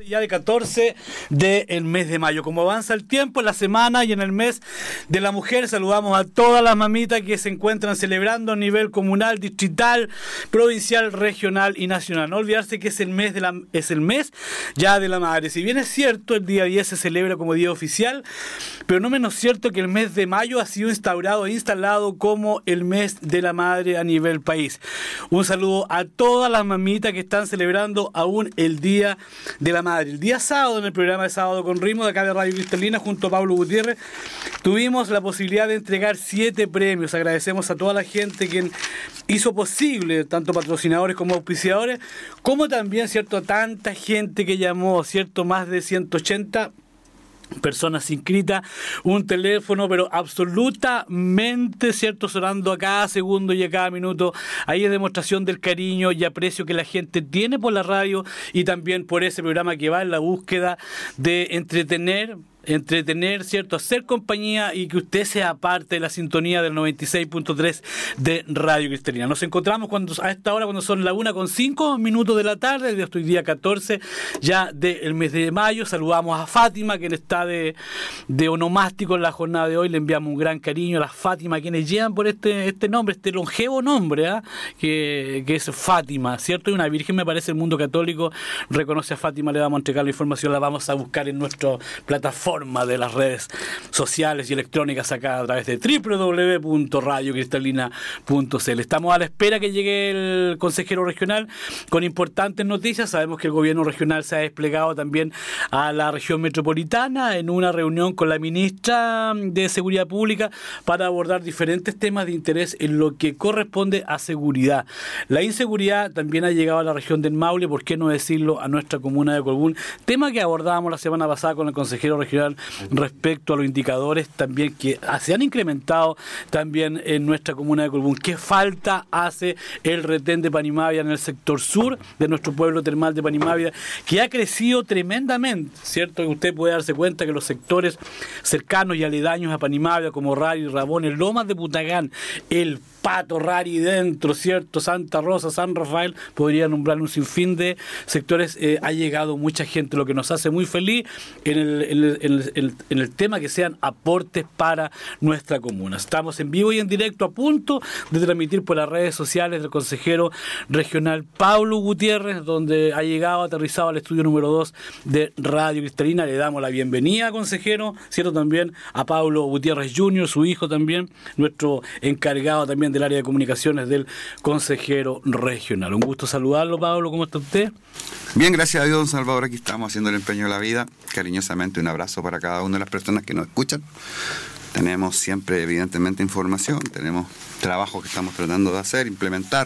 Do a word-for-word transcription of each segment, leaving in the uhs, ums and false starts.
Ya de catorce del mes de mayo. Como avanza el tiempo, en la semana y en el mes de la mujer, saludamos a todas las mamitas que se encuentran celebrando a nivel comunal, distrital, provincial, regional y nacional. No olvidarse que es el mes de la, es el mes ya de la madre. Si bien es cierto, el día diez se celebra como día oficial, pero no menos cierto que el mes de mayo ha sido instaurado e instalado como el mes de la madre a nivel país. Un saludo a todas las mamitas que están celebrando aún el día de la madre. El día sábado, en el programa de Sábado con Ritmo de acá de Radio Cristalina, junto a Pablo Gutiérrez, tuvimos la posibilidad de entregar siete premios. Agradecemos a toda la gente que hizo posible, tanto patrocinadores como auspiciadores, como también, cierto, a tanta gente que llamó, cierto, más de ciento ochenta personas inscritas, un teléfono, pero absolutamente, cierto, sonando a cada segundo y a cada minuto. Ahí es demostración del cariño y aprecio que la gente tiene por la radio y también por ese programa que va en la búsqueda de entretener, entretener, cierto, hacer compañía y que usted sea parte de la sintonía del noventa y seis punto tres de Radio Cristalina. Nos encontramos cuando a esta hora, cuando son la una con cinco minutos de la tarde, de hoy día catorce ya del mes de mayo. Saludamos a Fátima, quien está de, de onomástico en la jornada de hoy. Le enviamos un gran cariño a las Fátima, quienes llevan por este, este nombre, este longevo nombre, ¿eh? que, que es Fátima, ¿cierto? Y una virgen, me parece, el mundo católico reconoce a Fátima. Le vamos a entregar la información, la vamos a buscar en nuestra plataforma de las redes sociales y electrónicas acá a través de doble u doble u doble u punto radio cristalina punto c l. Estamos a la espera que llegue el consejero regional con importantes noticias. Sabemos que el gobierno regional se ha desplegado también a la región metropolitana en una reunión con la ministra de Seguridad Pública para abordar diferentes temas de interés en lo que corresponde a seguridad. La inseguridad también ha llegado a la región del Maule, por qué no decirlo, a nuestra comuna de Colbún, tema que abordábamos la semana pasada con el consejero regional respecto a los indicadores también que se han incrementado también en nuestra comuna de Colbún. ¿Qué falta hace el retén de Panimávida en el sector sur de nuestro pueblo termal de Panimávida, que ha crecido tremendamente? ¿Cierto? Usted puede darse cuenta que los sectores cercanos y aledaños a Panimávida, como Rari, Rabón, el Lomas de Putagán, el Pato, Rari dentro, ¿cierto? Santa Rosa, San Rafael, podría nombrar un sinfín de sectores. Eh, ha llegado mucha gente, lo que nos hace muy feliz en el, en, el, en, el, en el tema que sean aportes para nuestra comuna. Estamos en vivo y en directo, a punto de transmitir por las redes sociales del consejero regional Pablo Gutiérrez, donde ha llegado, aterrizado al estudio número dos de Radio Cristalina. Le damos la bienvenida, consejero, ¿cierto? También a Pablo Gutiérrez junior, su hijo también, nuestro encargado también del área de comunicaciones del consejero regional. Un gusto saludarlo, Pablo. ¿Cómo está usted? Bien, gracias a Dios, don Salvador. Aquí estamos haciendo el empeño de la vida. Cariñosamente, un abrazo para cada una de las personas que nos escuchan. Tenemos siempre, evidentemente, información. Tenemos trabajo que estamos tratando de hacer, implementar.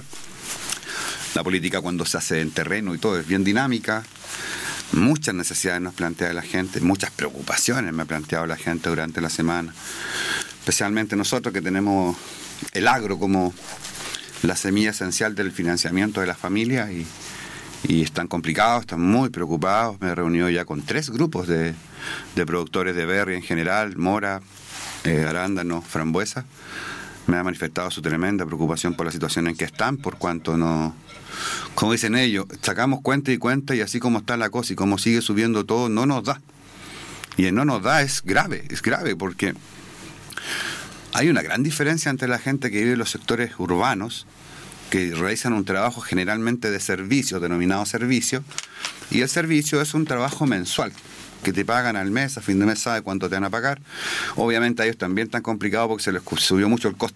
La política, cuando se hace en terreno y todo, es bien dinámica. Muchas necesidades nos plantea la gente, muchas preocupaciones me ha planteado la gente durante la semana. Especialmente nosotros que tenemos el agro como la semilla esencial del financiamiento de las familias y, y están complicados, están muy preocupados. Me he reunido ya con tres grupos de, de productores de berry en general, mora, eh, arándano, frambuesa. Me ha manifestado su tremenda preocupación por la situación en que están, por cuanto no, como dicen ellos, sacamos cuenta y cuenta y así como está la cosa y como sigue subiendo todo, no nos da. Y el no nos da es grave, es grave porque hay una gran diferencia entre la gente que vive en los sectores urbanos, que realizan un trabajo generalmente de servicio, denominado servicio, y el servicio es un trabajo mensual, que te pagan al mes, a fin de mes sabe cuánto te van a pagar. Obviamente a ellos también están complicados porque se les subió mucho el costo